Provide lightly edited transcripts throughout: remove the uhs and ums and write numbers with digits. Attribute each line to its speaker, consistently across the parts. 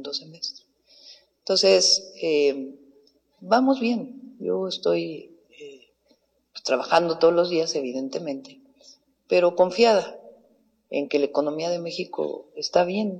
Speaker 1: segundo semestre. Entonces, vamos bien. Yo estoy trabajando todos los días, evidentemente, pero confiada en que la economía de México está bien.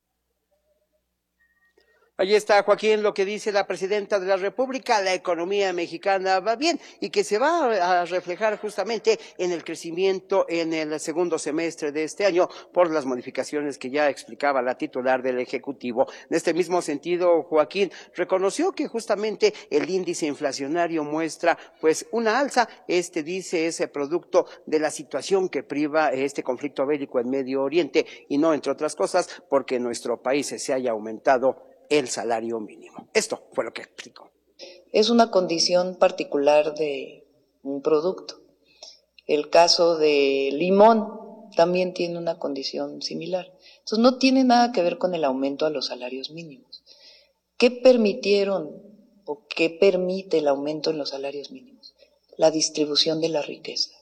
Speaker 2: Ahí está, Joaquín, lo que dice la presidenta de la República: la economía mexicana va bien y que se va a reflejar justamente en el crecimiento en el segundo semestre de este año por las modificaciones que ya explicaba la titular del Ejecutivo. En este mismo sentido, Joaquín reconoció que justamente el índice inflacionario muestra pues una alza. Dice, es producto de la situación que priva este conflicto bélico en Medio Oriente y no, entre otras cosas, porque en nuestro país se haya aumentado el salario mínimo. Esto fue lo que explicó.
Speaker 1: Es una condición particular de un producto. El caso de limón también tiene una condición similar. Entonces no tiene nada que ver con el aumento a los salarios mínimos. ¿Qué permitieron o qué permite el aumento en los salarios mínimos? La distribución de la riqueza.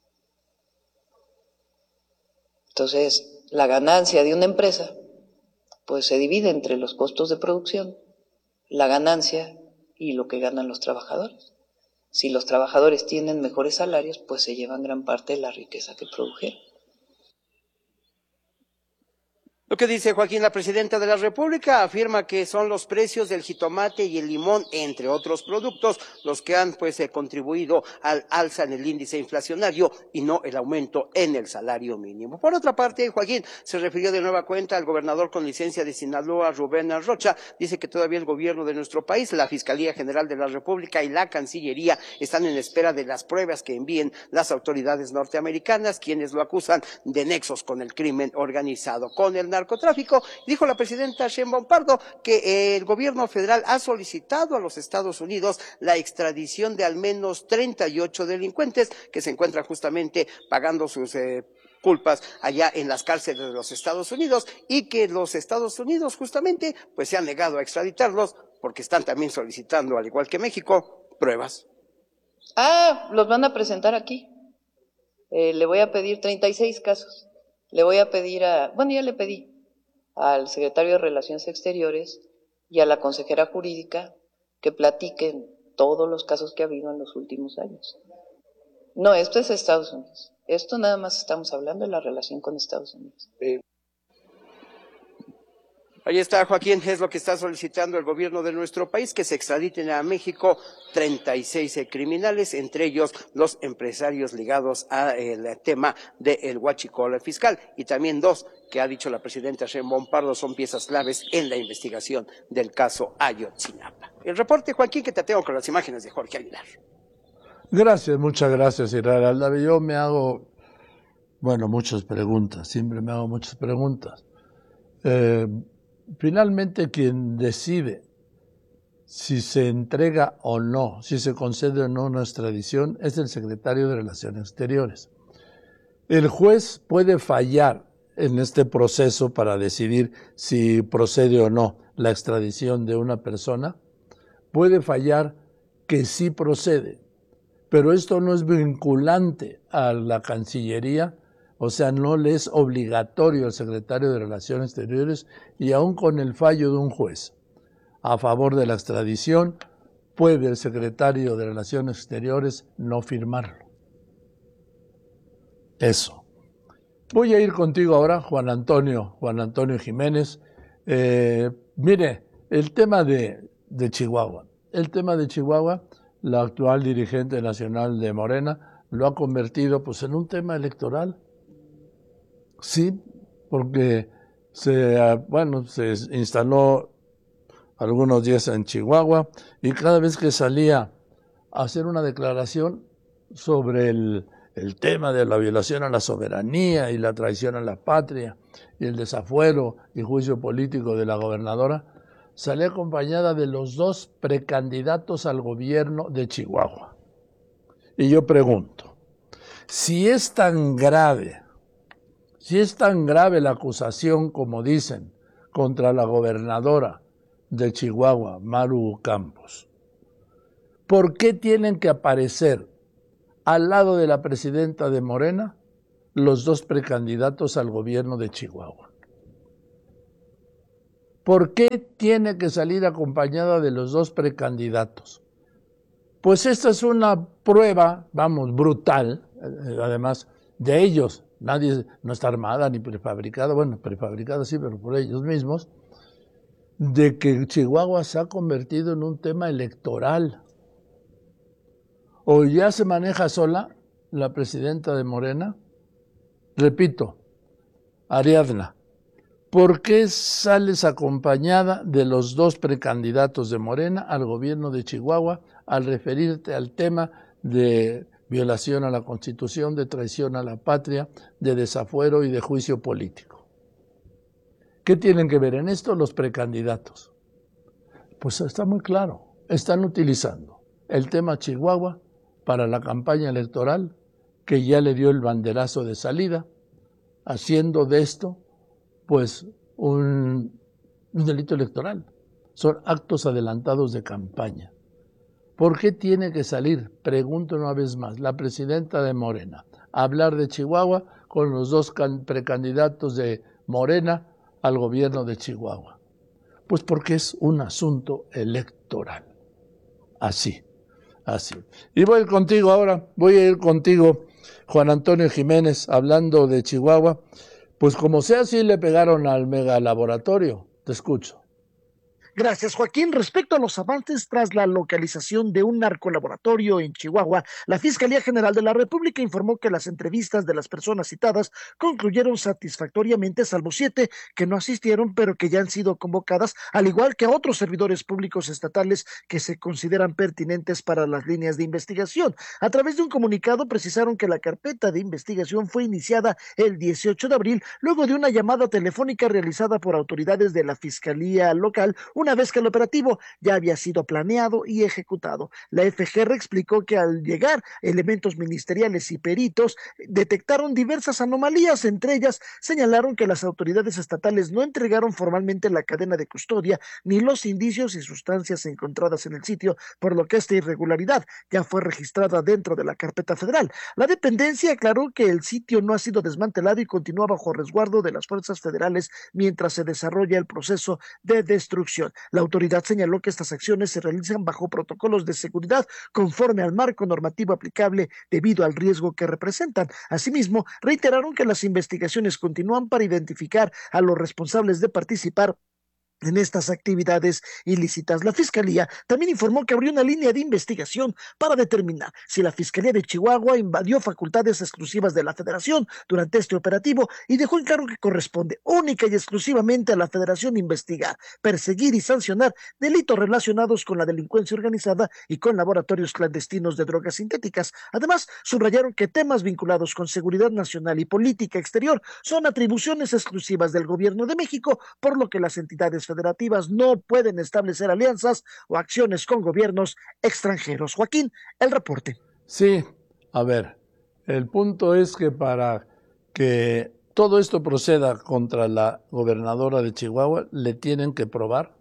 Speaker 1: Entonces, la ganancia de una empresa pues se divide entre los costos de producción, la ganancia y lo que ganan los trabajadores. Si los trabajadores tienen mejores salarios, pues se llevan gran parte de la riqueza que produjeron.
Speaker 2: Lo que dice Joaquín, la presidenta de la República afirma que son los precios del jitomate y el limón, entre otros productos, los que han contribuido al alza en el índice inflacionario y no el aumento en el salario mínimo. Por otra parte, Joaquín se refirió de nueva cuenta al gobernador con licencia de Sinaloa, Rubén Rocha. Dice que todavía el gobierno de nuestro país, la Fiscalía General de la República y la Cancillería están en espera de las pruebas que envíen las autoridades norteamericanas, quienes lo acusan de nexos con el crimen organizado, con el narcotráfico. Dijo la presidenta Sheinbaum Pardo que el gobierno federal ha solicitado a los Estados Unidos la extradición de al menos 38 delincuentes que se encuentran justamente pagando sus culpas allá en las cárceles de los Estados Unidos, y que los Estados Unidos justamente se han negado a extraditarlos porque están también solicitando, al igual que México, pruebas.
Speaker 1: Los van a presentar aquí. Le voy a pedir 36 casos. Le voy a pedir ya le pedí al secretario de Relaciones Exteriores y a la consejera jurídica que platiquen todos los casos que ha habido en los últimos años. No, esto es Estados Unidos. Esto nada más estamos hablando de la relación con Estados Unidos.
Speaker 2: Ahí está, Joaquín, es lo que está solicitando el gobierno de nuestro país, que se extraditen a México 36 criminales, entre ellos los empresarios ligados al tema del huachicol fiscal, y también 2 que ha dicho la presidenta Sheinbaum Pardo son piezas claves en la investigación del caso Ayotzinapa. El reporte, Joaquín, que te tengo con las imágenes de Jorge Aguilar.
Speaker 3: Gracias, muchas gracias, Israel Aldave. Yo me hago, muchas preguntas, siempre me hago muchas preguntas. Finalmente, quien decide si se entrega o no, si se concede o no una extradición, es el secretario de Relaciones Exteriores. El juez puede fallar en este proceso para decidir si procede o no la extradición de una persona. Puede fallar que sí procede, pero esto no es vinculante a la Cancillería. O sea, no le es obligatorio al secretario de Relaciones Exteriores, y aún con el fallo de un juez a favor de la extradición, puede el secretario de Relaciones Exteriores no firmarlo. Eso. Voy a ir contigo ahora, Juan Antonio Jiménez. Mire, el tema de Chihuahua. El tema de Chihuahua, la actual dirigente nacional de Morena lo ha convertido en un tema electoral. Sí, porque se instaló algunos días en Chihuahua, y cada vez que salía a hacer una declaración sobre el tema de la violación a la soberanía y la traición a la patria y el desafuero y juicio político de la gobernadora, salía acompañada de los 2 precandidatos al gobierno de Chihuahua. Y yo pregunto, si es tan grave la acusación, como dicen, contra la gobernadora de Chihuahua, Maru Campos, ¿por qué tienen que aparecer al lado de la presidenta de Morena los 2 precandidatos al gobierno de Chihuahua? ¿Por qué tiene que salir acompañada de los dos precandidatos? Pues esta es una prueba, vamos, brutal, además de ellos. Nadie no está armada ni prefabricada, bueno, prefabricada sí, pero por ellos mismos, de que Chihuahua se ha convertido en un tema electoral. O ya se maneja sola la presidenta de Morena, repito, Ariadna, ¿por qué sales acompañada de los dos precandidatos de Morena al gobierno de Chihuahua al referirte al tema de violación a la Constitución, de traición a la patria, de desafuero y de juicio político? ¿Qué tienen que ver en esto los precandidatos? Pues está muy claro, están utilizando el tema Chihuahua para la campaña electoral que ya le dio el banderazo de salida, haciendo de esto pues un delito electoral. Son actos adelantados de campaña. ¿Por qué tiene que salir, pregunto una vez más, la presidenta de Morena a hablar de Chihuahua con los dos precandidatos de Morena al gobierno de Chihuahua? Pues porque es un asunto electoral. Así. Y voy contigo ahora, voy a ir contigo, Juan Antonio Jiménez, hablando de Chihuahua. Pues como sea, sí le pegaron al megalaboratorio. Te escucho.
Speaker 4: Gracias, Joaquín. Respecto a los avances tras la localización de un narcolaboratorio en Chihuahua, la Fiscalía General de la República informó que las entrevistas de las personas citadas concluyeron satisfactoriamente, salvo 7 que no asistieron, pero que ya han sido convocadas, al igual que a otros servidores públicos estatales que se consideran pertinentes para las líneas de investigación. A través de un comunicado precisaron que la carpeta de investigación fue iniciada el 18 de abril, luego de una llamada telefónica realizada por autoridades de la Fiscalía local, una vez que el operativo ya había sido planeado y ejecutado. La FGR explicó que al llegar elementos ministeriales y peritos detectaron diversas anomalías, entre ellas señalaron que las autoridades estatales no entregaron formalmente la cadena de custodia ni los indicios y sustancias encontradas en el sitio, por lo que esta irregularidad ya fue registrada dentro de la carpeta federal. La dependencia aclaró que el sitio no ha sido desmantelado y continúa bajo resguardo de las fuerzas federales mientras se desarrolla el proceso de destrucción. La autoridad señaló que estas acciones se realizan bajo protocolos de seguridad conforme al marco normativo aplicable debido al riesgo que representan. Asimismo, reiteraron que las investigaciones continúan para identificar a los responsables de participar en estas actividades ilícitas. La Fiscalía también informó que abrió una línea de investigación para determinar si la Fiscalía de Chihuahua invadió facultades exclusivas de la Federación durante este operativo y dejó en claro que corresponde única y exclusivamente a la Federación investigar, perseguir y sancionar delitos relacionados con la delincuencia organizada y con laboratorios clandestinos de drogas sintéticas. Además, subrayaron que temas vinculados con seguridad nacional y política exterior son atribuciones exclusivas del Gobierno de México, por lo que las entidades federativas no pueden establecer alianzas o acciones con gobiernos extranjeros. Joaquín, el reporte.
Speaker 3: Sí, a ver, el punto es que para que todo esto proceda contra la gobernadora de Chihuahua, le tienen que probar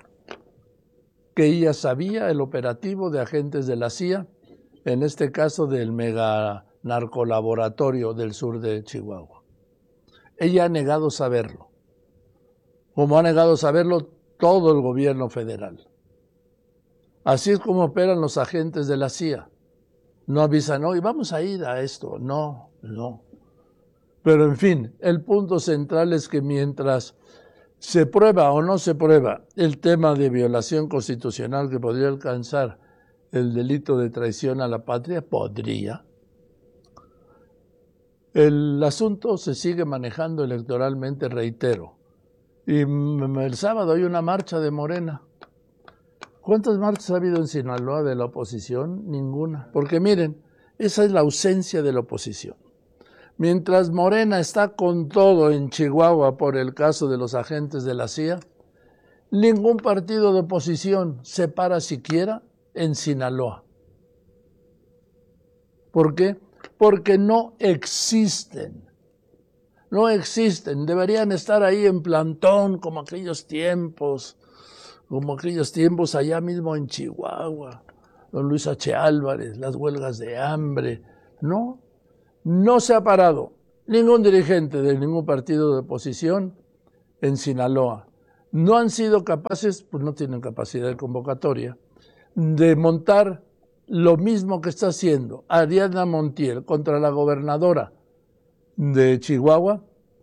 Speaker 3: que ella sabía el operativo de agentes de la CIA, en este caso del mega narcolaboratorio del sur de Chihuahua. Ella ha negado saberlo, como ha negado saberlo todo el gobierno federal. Así es como operan los agentes de la CIA. No avisan, hoy vamos a ir a esto. No. Pero en fin, el punto central es que mientras se prueba o no se prueba el tema de violación constitucional que podría alcanzar el delito de traición a la patria, el asunto se sigue manejando electoralmente, reitero. Y el sábado hay una marcha de Morena. ¿Cuántas marchas ha habido en Sinaloa de la oposición? Ninguna. Porque miren, esa es la ausencia de la oposición. Mientras Morena está con todo en Chihuahua por el caso de los agentes de la CIA, ningún partido de oposición se para siquiera en Sinaloa. ¿Por qué? Porque no existen. No existen, deberían estar ahí en plantón como aquellos tiempos allá mismo en Chihuahua, don Luis H. Álvarez, las huelgas de hambre. No se ha parado ningún dirigente de ningún partido de oposición en Sinaloa. no han sido capaces, pues no tienen capacidad de convocatoria, de montar lo mismo que está haciendo Ariadna Montiel contra la gobernadora de Chihuahua,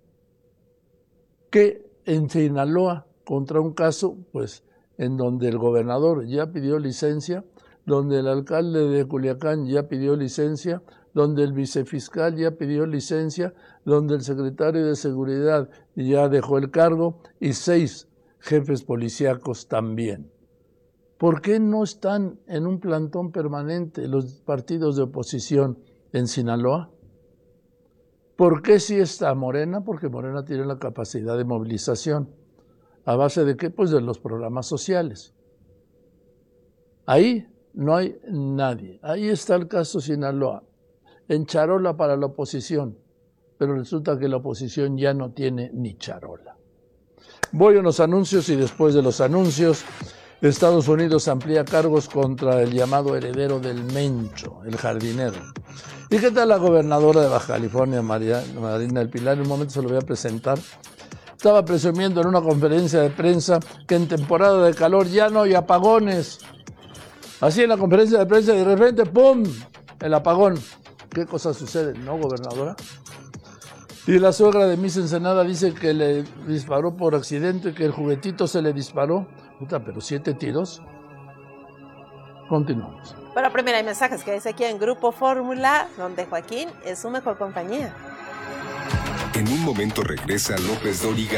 Speaker 3: que en Sinaloa, contra un caso, pues, en donde el gobernador ya pidió licencia, donde el alcalde de Culiacán ya pidió licencia, donde el vicefiscal ya pidió licencia, donde el secretario de Seguridad ya dejó el cargo y 6 jefes policíacos también. ¿Por qué no están en un plantón permanente los partidos de oposición en Sinaloa? ¿Por qué sí está Morena? Porque Morena tiene la capacidad de movilización. ¿A base de qué? Pues de los programas sociales. Ahí no hay nadie. Ahí está el caso Sinaloa, en charola para la oposición, pero resulta que la oposición ya no tiene ni charola. Voy a unos anuncios y después de los anuncios, Estados Unidos amplía cargos contra el llamado heredero del Mencho, el jardinero. ¿Y qué tal la gobernadora de Baja California, Marina del Pilar? En un momento se lo voy a presentar. Estaba presumiendo en una conferencia de prensa que en temporada de calor ya no hay apagones. Así en la conferencia de prensa de repente, ¡pum!, el apagón. ¿Qué cosa sucede, no, gobernadora? Y la suegra de Miss Ensenada dice que le disparó por accidente, que el juguetito se le disparó. Puta, pero 7 tiros. Continuamos.
Speaker 5: Pero primero hay mensajes que dice aquí en Grupo Fórmula, donde Joaquín es su mejor compañía.
Speaker 6: En un momento regresa López Dóriga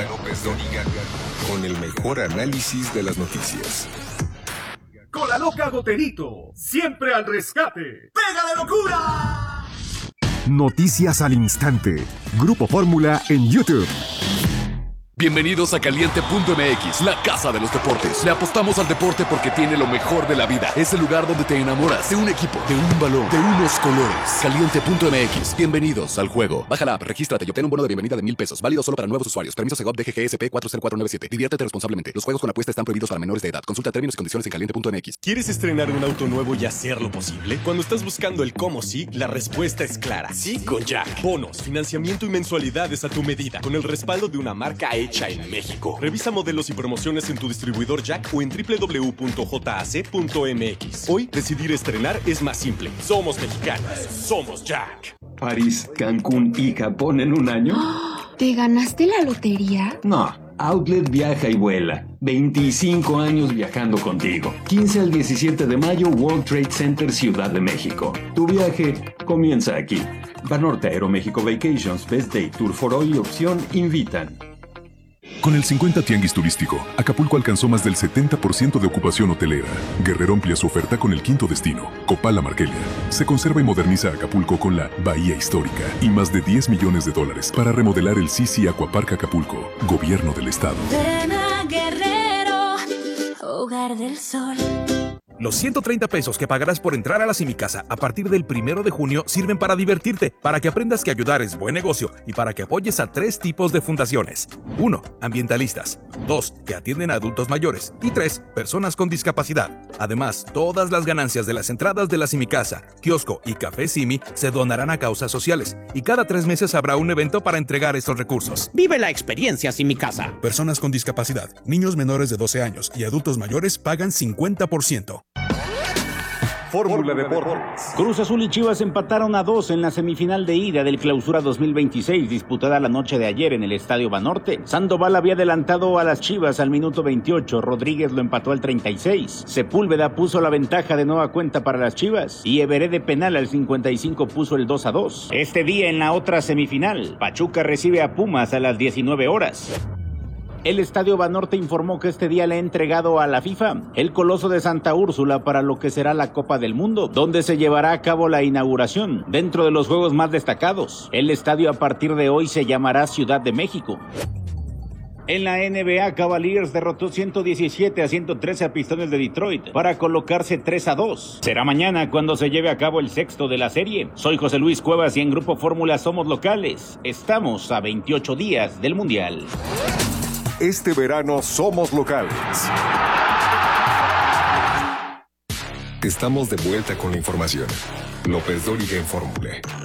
Speaker 6: con el mejor análisis de las noticias.
Speaker 7: Con la loca Goterito, siempre al rescate. ¡Pega de locura!
Speaker 8: Noticias al instante. Grupo Fórmula en YouTube.
Speaker 9: Bienvenidos a Caliente.mx, la casa de los deportes. Le apostamos al deporte porque tiene lo mejor de la vida. Es el lugar donde te enamoras de un equipo, de un balón, de unos colores. Caliente.mx, bienvenidos al juego. Baja la app, regístrate y obtén un bono de bienvenida de $1,000. Válido solo para nuevos usuarios. Permiso Segov DGGSP 40497. Diviértete responsablemente. Los juegos con apuesta están prohibidos para menores de edad. Consulta términos y condiciones en Caliente.mx.
Speaker 7: ¿Quieres estrenar un auto nuevo y hacerlo posible? Cuando estás buscando el cómo sí, la respuesta es clara. Sí con Jack. Bonos, financiamiento y mensualidades a tu medida. Con el respaldo de una marca hecha en México. Revisa modelos y promociones en tu distribuidor Jack o en www.jac.mx. Hoy, decidir estrenar es más simple. Somos mexicanos. Somos Jack.
Speaker 10: París, Cancún y Japón en un año.
Speaker 11: ¿Te ganaste la lotería?
Speaker 10: No, Outlet viaja y vuela. 25 años viajando contigo. 15 al 17 de mayo, World Trade Center, Ciudad de México. Tu viaje comienza aquí. Banorte Aeroméxico Vacations, Best Day, Tour for All y Opción invitan.
Speaker 8: Con el 50 Tianguis Turístico, Acapulco alcanzó más del 70% de ocupación hotelera. Guerrero amplia su oferta con el 5º destino, Copala Marquelia. Se conserva y moderniza Acapulco con la Bahía Histórica y más de $10 millones para remodelar el Sisi Aquapark Acapulco, Gobierno del Estado.
Speaker 11: Ven a Guerrero, Hogar del Sol.
Speaker 12: Los 130 pesos que pagarás por entrar a la Simicasa a partir del 1 de junio sirven para divertirte, para que aprendas que ayudar es buen negocio y para que apoyes a 3 tipos de fundaciones. 1. Ambientalistas. 2. Que atienden a adultos mayores. Y 3. Personas con discapacidad. Además, todas las ganancias de las entradas de la Simicasa, kiosco y café Simi se donarán a causas sociales. Y cada 3 meses habrá un evento para entregar estos recursos.
Speaker 13: Vive la experiencia Simicasa.
Speaker 12: Personas con discapacidad, niños menores de 12 años y adultos mayores pagan 50%.
Speaker 7: Fórmula Deportes.
Speaker 13: Cruz Azul y Chivas empataron a 2 en la semifinal de ida del Clausura 2026 disputada la noche de ayer en el Estadio Banorte. Sandoval había adelantado a las Chivas al minuto 28, Rodríguez lo empató al 36, Sepúlveda puso la ventaja de nueva cuenta para las Chivas y Everé de penal al 55 puso el 2-2. Este día en la otra semifinal, Pachuca recibe a Pumas a las 19 horas. El Estadio Banorte informó que este día le ha entregado a la FIFA el Coloso de Santa Úrsula para lo que será la Copa del Mundo, donde se llevará a cabo la inauguración. Dentro de los juegos más destacados, el estadio a partir de hoy se llamará Ciudad de México. En la NBA, Cavaliers derrotó 117-113 a Pistones de Detroit para colocarse 3-2. Será mañana cuando se lleve a cabo el 6º de la serie. Soy José Luis Cuevas y en Grupo Fórmula somos locales. Estamos a 28 días del Mundial.
Speaker 6: Este verano somos locales. Estamos de vuelta con la información. López Dóriga en Fórmula.